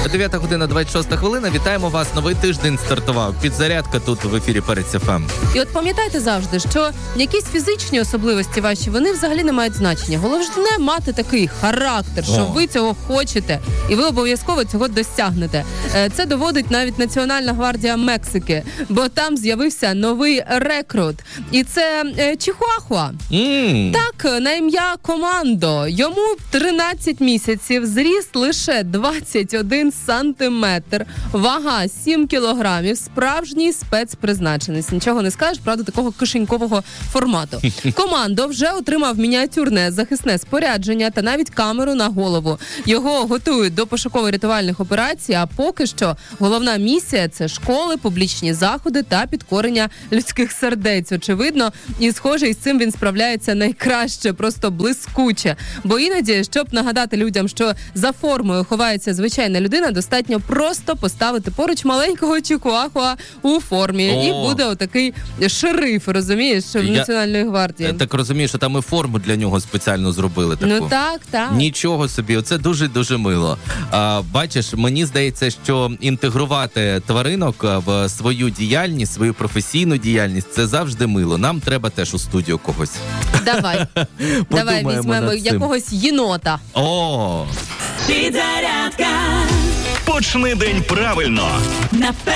9 година 26 хвилина. Вітаємо вас. Новий тиждень стартував. Підзарядка тут в ефірі Перець ФМ. І от пам'ятайте завжди, що якісь фізичні особливості ваші, вони взагалі не мають значення. Головне мати такий характер, що ви цього хочете, і ви обов'язково цього досягнете. Це доводить навіть Національна гвардія Мексики, бо там з'явився новий рекрут. І це Чихуахуа. Так, на ім'я Командо. Йому 13 місяців, зріст лише 21 сантиметр, вага 7 кілограмів, справжній спецпризначенець. Нічого не скажеш, правда, такого кишенькового формату. Командо вже отримав мініатюрне захисне спорядження та навіть камеру на голову. Його готують до пошуково-рятувальних операцій, а поки що головна місія – це школи, публічні заходи та підкорення людських сердець. Очевидно, і схоже, із цим він справляється найкраще, просто блискуче. Бо іноді, щоб нагадати людям, що за формою ховається звичайна людина, достатньо просто поставити поруч маленького Чихуахуа у формі. І буде отакий шериф, розумієш, в Національної гвардії. Так розумію, що там і форму для нього спеціально зробили таку. Ну так. Нічого собі, оце дуже-дуже мило. Бачиш, мені здається, що інтегрувати тваринок в свою діяльність, свою професійну діяльність, це завжди мило. Нам треба теж у студію когось. Давай візьмемо якогось єнота. О! Підзарядка. Почни день правильно. На